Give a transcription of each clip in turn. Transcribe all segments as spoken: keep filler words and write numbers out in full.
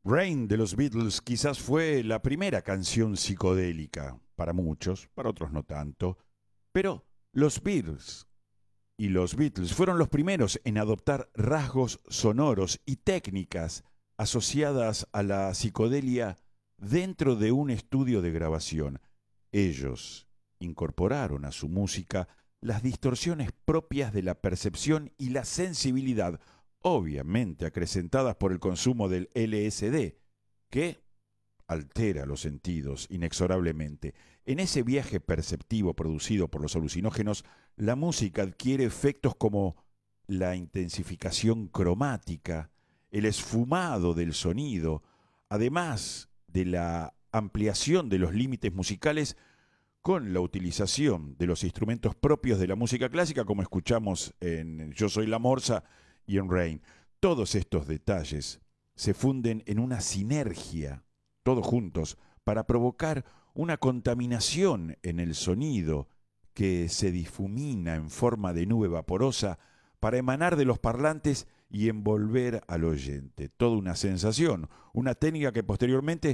Rain de los Beatles quizás fue la primera canción psicodélica, para muchos, para otros no tanto, pero los Beatles y los Beatles fueron los primeros en adoptar rasgos sonoros y técnicas asociadas a la psicodelia dentro de un estudio de grabación. Ellos incorporaron a su música las distorsiones propias de la percepción y la sensibilidad, obviamente acrecentadas por el consumo del L S D, que altera los sentidos inexorablemente. En ese viaje perceptivo producido por los alucinógenos, la música adquiere efectos como la intensificación cromática, el esfumado del sonido, además de la ampliación de los límites musicales con la utilización de los instrumentos propios de la música clásica, como escuchamos en Yo Soy la Morsa y en Rain. Todos estos detalles se funden en una sinergia, todos juntos, para provocar una contaminación en el sonido que se difumina en forma de nube vaporosa para emanar de los parlantes y envolver al oyente. Toda una sensación, una técnica que posteriormente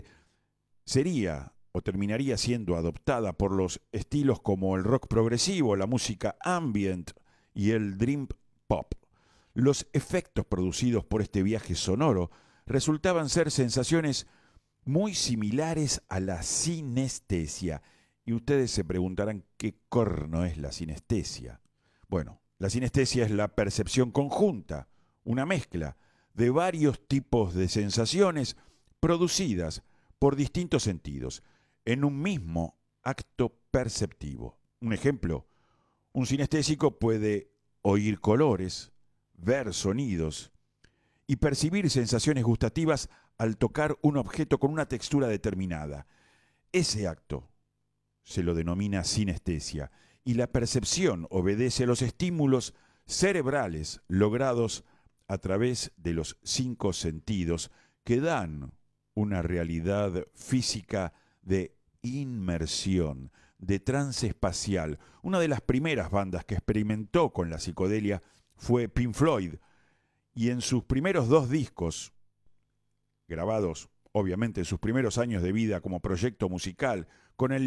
sería o terminaría siendo adoptada por los estilos como el rock progresivo, la música ambient y el dream pop. Los efectos producidos por este viaje sonoro resultaban ser sensaciones muy similares a la sinestesia. Y ustedes se preguntarán qué corno es la sinestesia. Bueno, la sinestesia es la percepción conjunta, una mezcla de varios tipos de sensaciones producidas por distintos sentidos en un mismo acto perceptivo. Un ejemplo, un sinestésico puede oír colores, ver sonidos y percibir sensaciones gustativas al tocar un objeto con una textura determinada. Ese acto se lo denomina sinestesia y la percepción obedece a los estímulos cerebrales logrados a través de los cinco sentidos que dan una realidad física de inmersión, de trance espacial. Una de las primeras bandas que experimentó con la psicodelia fue Pink Floyd, y en sus primeros dos discos, grabados obviamente en sus primeros años de vida como proyecto musical, con el